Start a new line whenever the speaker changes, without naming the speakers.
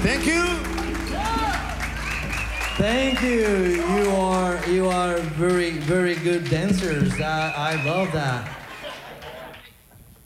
Thank you.
Thank you. You are very good dancers. I love that.